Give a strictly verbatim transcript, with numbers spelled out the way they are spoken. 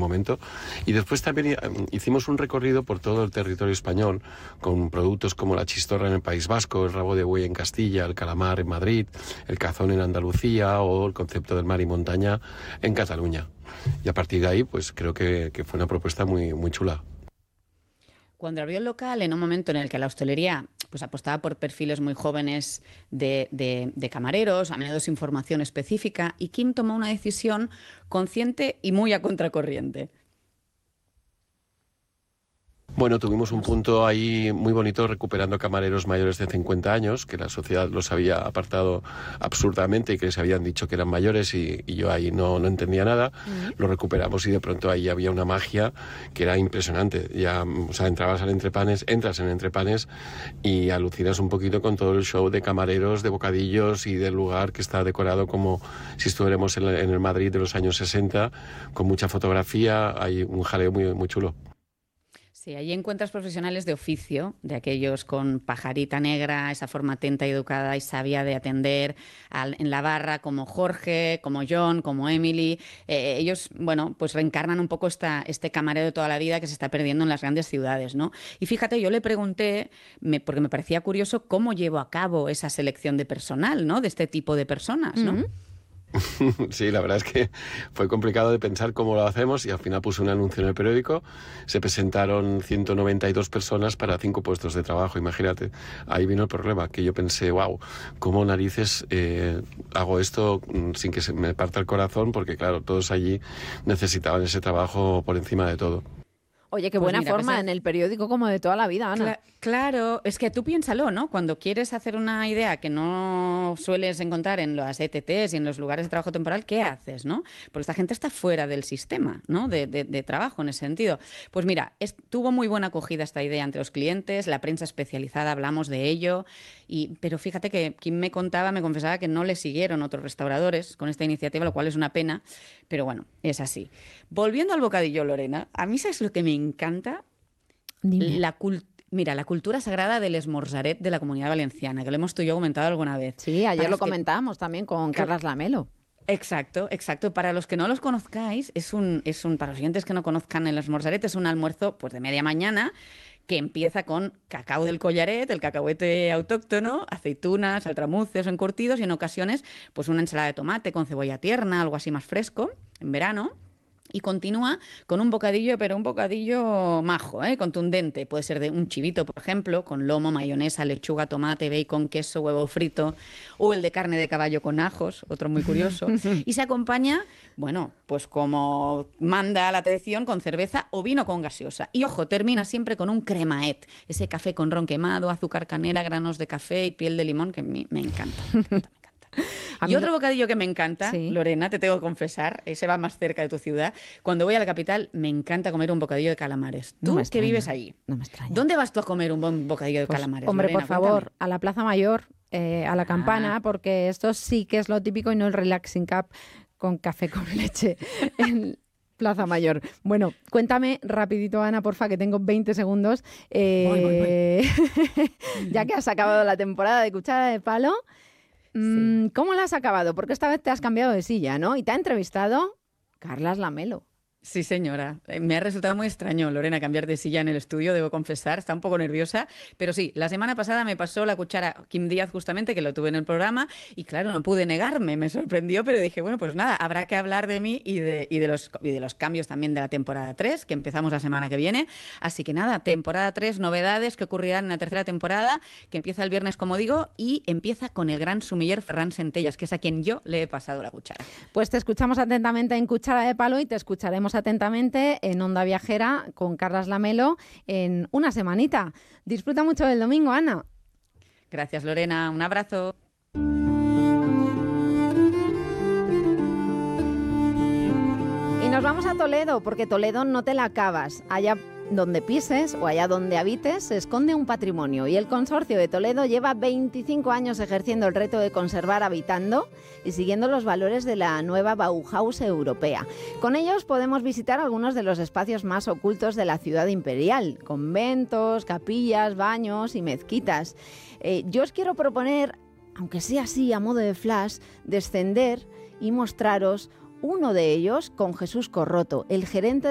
momento. Y después también hicimos un recorrido por todo el territorio español, con productos como la chistorra en el País Vasco, el rabo de buey en Castilla, el calamar en Madrid, el cazón en Andalucía o el concepto del mar y montaña en Cataluña. Y a partir de ahí, pues creo que, que fue una propuesta muy, muy chula. Cuando abrió el local, en un momento en el que la hostelería pues apostaba por perfiles muy jóvenes de, de, de camareros, a menudo sin formación específica, y Kim tomó una decisión consciente y muy a contracorriente. Bueno, tuvimos un punto ahí muy bonito recuperando camareros mayores de cincuenta años, que la sociedad los había apartado absurdamente y que les habían dicho que eran mayores y, y yo ahí no, no entendía nada. Uh-huh. Lo recuperamos y de pronto ahí había una magia que era impresionante. Ya, o sea, entrabas al Entrepanes, entras en Entrepanes y alucinas un poquito con todo el show de camareros, de bocadillos y del lugar que está decorado como si estuviéramos en, la, en el Madrid de los años sesenta, con mucha fotografía, hay un jaleo muy, muy chulo. Sí, allí encuentras profesionales de oficio, de aquellos con pajarita negra, esa forma atenta y educada y sabia de atender al, en la barra, como Jorge, como John, como Emily. Eh, ellos, bueno, pues reencarnan un poco esta, este camarero de toda la vida que se está perdiendo en las grandes ciudades, ¿no? Y fíjate, yo le pregunté, me, porque me parecía curioso, cómo llevo a cabo esa selección de personal, ¿no? De este tipo de personas, ¿no? Uh-huh. Sí, la verdad es que fue complicado de pensar cómo lo hacemos y al final puse un anuncio en el periódico, se presentaron ciento noventa y dos personas para cinco puestos de trabajo, imagínate, ahí vino el problema, que yo pensé, wow, ¿cómo narices eh, hago esto sin que se me parta el corazón? Porque claro, todos allí necesitaban ese trabajo por encima de todo. Oye, qué buena pues mira, forma pues, en el periódico como de toda la vida, Ana. Cla- claro, es que tú piénsalo, ¿no? Cuando quieres hacer una idea que no sueles encontrar en las E T Tes y en los lugares de trabajo temporal, ¿qué haces, no? Porque esta gente está fuera del sistema, ¿no? De, de, de trabajo en ese sentido. Pues mira, es, tuvo muy buena acogida esta idea entre los clientes, la prensa especializada, hablamos de ello, y, pero fíjate que quien me contaba, me confesaba que no le siguieron otros restauradores con esta iniciativa, lo cual es una pena, pero bueno, es así. Volviendo al bocadillo, Lorena, a mí ¿sabes lo que me encanta? Dime. La cultura. Mira, la cultura sagrada del esmorzaret de la Comunidad Valenciana, que lo hemos tú y yo comentado alguna vez. Sí, ayer Para lo que... comentábamos también con Carlas Lamelo. Exacto, exacto. Para los que no los conozcáis, es un, es un, para los oyentes que no conozcan el esmorzaret, es un almuerzo pues de media mañana que empieza con cacao del collaret, el cacahuete autóctono, aceitunas, altramuces o encurtidos y en ocasiones pues una ensalada de tomate con cebolla tierna, algo así más fresco, en verano. Y continúa con un bocadillo, pero un bocadillo majo, ¿eh? Contundente. Puede ser de un chivito, por ejemplo, con lomo, mayonesa, lechuga, tomate, bacon, queso, huevo frito. O el de carne de caballo con ajos, otro muy curioso. Y se acompaña, bueno, pues como manda la tradición, con cerveza o vino con gaseosa. Y ojo, termina siempre con un cremaet. Ese café con ron quemado, azúcar canela, granos de café y piel de limón, que me, me encanta. Me encanta. Y otro bocadillo que me encanta, sí. Lorena, te tengo que confesar, ese va más cerca de tu ciudad. Cuando voy a la capital, me encanta comer un bocadillo de calamares. Tú, no que vives ahí, no me extraña. ¿Dónde vas tú a comer un buen bocadillo de pues, calamares? Hombre, Lorena, por favor, cuéntame. a la Plaza Mayor, eh, a la Campana, ah. porque esto sí que es lo típico y no el relaxing cup con café con leche en Plaza Mayor. Bueno, cuéntame rapidito, Ana, porfa, que tengo veinte segundos. Eh, voy, voy, voy. Ya que has acabado la temporada de Cuchara de Palo, Sí. ¿cómo la has acabado? Porque esta vez te has cambiado de silla, ¿no? Y te ha entrevistado Carlas Lamelo. Sí, señora. Me ha resultado muy extraño, Lorena, cambiar de silla en el estudio, debo confesar. Está un poco nerviosa. Pero sí, la semana pasada me pasó la cuchara Kim Díaz, justamente, que lo tuve en el programa. Y claro, no pude negarme. Me sorprendió, pero dije, bueno, pues nada, habrá que hablar de mí y de, y de, los, y de los cambios también de la temporada tres, que empezamos la semana que viene. Así que nada, temporada tres, novedades que ocurrirán en la tercera temporada, que empieza el viernes, como digo, y empieza con el gran sumiller Ferran Centellas, que es a quien yo le he pasado la cuchara. Pues te escuchamos atentamente en Cuchara de Palo y te escucharemos atentamente en Onda Viajera con Carlas Lamelo en una semanita. Disfruta mucho del domingo, Ana. Gracias, Lorena. Un abrazo. Y nos vamos a Toledo, porque Toledo no te la acabas. Allá donde pises o allá donde habites se esconde un patrimonio y el Consorcio de Toledo lleva veinticinco años ejerciendo el reto de conservar habitando y siguiendo los valores de la nueva Bauhaus europea. Con ellos podemos visitar algunos de los espacios más ocultos de la ciudad imperial, conventos, capillas, baños y mezquitas. Eh, yo os quiero proponer, aunque sea así a modo de flash, descender y mostraros uno de ellos con Jesús Corroto, el gerente